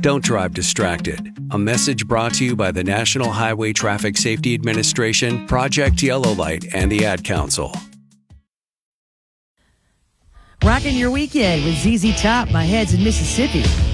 Don't drive distracted. A message brought to you by the National Highway Traffic Safety Administration, Project Yellow Light, and the Ad Council. Rocking your weekend with ZZ Top, My Head's in Mississippi.